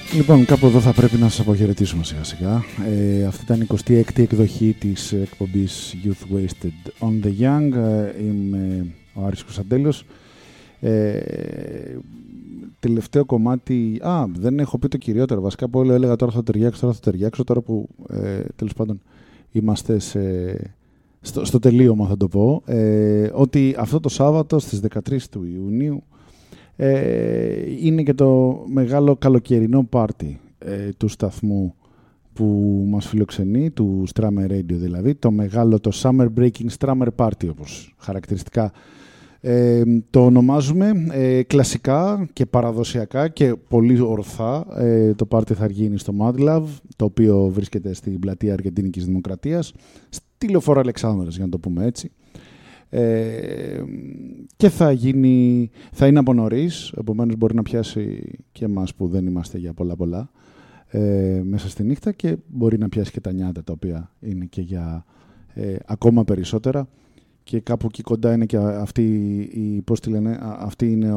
Λοιπόν, κάπου εδώ θα πρέπει να σας αποχαιρετήσουμε σιγά σιγά. Αυτή ήταν η 26η εκδοχή της εκπομπής Youth Wasted on the Young. Είμαι ο Άρης Κωνσταντέλος. Τελευταίο κομμάτι... δεν έχω πει το κυριότερο. Βασικά που όλο έλεγα τώρα θα ταιριάξω. Τώρα που τέλος πάντων είμαστε στο τελείωμα θα το πω. Ότι αυτό το Σάββατο στις 13 του Ιουνίου είναι και το μεγάλο καλοκαιρινό πάρτι του σταθμού που μας φιλοξενεί, του Strammer Radio δηλαδή, το μεγάλο, το Summer Breaking Strammer Party όπως χαρακτηριστικά το ονομάζουμε. Κλασικά και παραδοσιακά και πολύ ορθά το πάρτι θα γίνει στο Mad Love, το οποίο βρίσκεται στην πλατεία Αργεντίνικης Δημοκρατίας, στη Λεωφόρο Αλεξάνδρας για να το πούμε έτσι. Και θα είναι από νωρίς, επομένως μπορεί να πιάσει και εμάς που δεν είμαστε για πολλά μέσα στη νύχτα, και μπορεί να πιάσει και τα νιάτα τα οποία είναι και για ακόμα περισσότερα, και κάπου εκεί κοντά είναι και αυτή είναι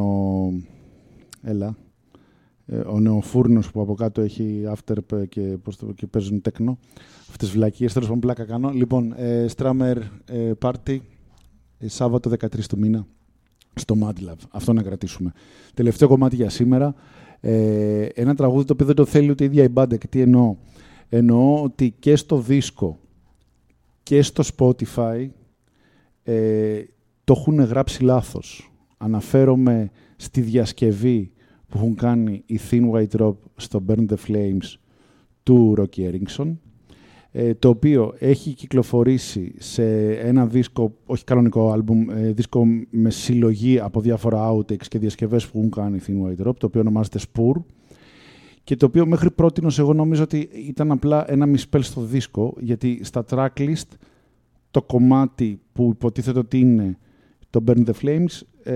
ο νεοφούρνος που από κάτω έχει after και παίζουν τέκνο, αυτές τις βλακίες, τέλος πάντων πλάκα κάνω. Λοιπόν, Strammer Party Σάββατο 13 του μήνα στο Mad Love. Αυτό να κρατήσουμε. Τελευταίο κομμάτι για σήμερα. Ένα τραγούδι το οποίο δεν το θέλει ούτε η ίδια η μπάντα. Και τι εννοώ. Εννοώ ότι και στο δίσκο και στο Spotify το έχουν γράψει λάθος. Αναφέρομαι στη διασκευή που έχουν κάνει οι Thin White Rope στο Burn the Flames του Rocky Erickson, το οποίο έχει κυκλοφορήσει σε ένα δίσκο, όχι κανονικό άλμπουμ, δίσκο με συλλογή από διάφορα outtakes και διασκευές που έχουν κάνει η Thin White Rope, το οποίο ονομάζεται Spur, και το οποίο μέχρι πρότινος εγώ νομίζω ότι ήταν απλά ένα misspell στο δίσκο, γιατί στα tracklist το κομμάτι που υποτίθεται ότι είναι το Burn the Flames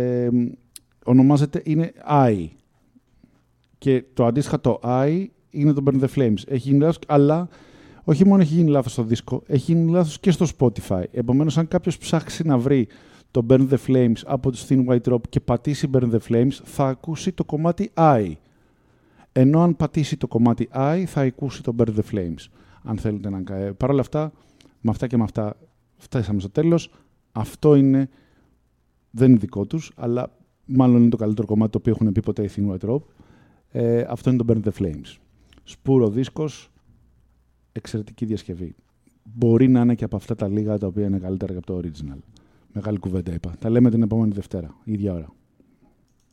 είναι I, και το αντίστοιχα το I είναι το Burn the Flames. Έχει γίνει λάθος, αλλά όχι μόνο έχει γίνει λάθος στο δίσκο, έχει γίνει λάθος και στο Spotify. Επομένως, αν κάποιος ψάξει να βρει το Burn the Flames από τους Thin White Rope και πατήσει Burn the Flames, θα ακούσει το κομμάτι I. Ενώ αν πατήσει το κομμάτι I, θα ακούσει το Burn the Flames. Αν θέλετε να κάνετε. Παρ' όλα αυτά, με αυτά και με αυτά, φτάσαμε στο τέλος. Αυτό δεν είναι δικό τους, αλλά μάλλον είναι το καλύτερο κομμάτι το οποίο έχουν πει ποτέ οι Thin White Rope. Αυτό είναι το Burn the Flames. Σπούρο δίσκος, εξαιρετική διασκευή. Μπορεί να είναι και από αυτά τα λίγα τα οποία είναι καλύτερα και από το original. Μεγάλη κουβέντα είπα. Τα λέμε την επόμενη Δευτέρα, ίδια ώρα.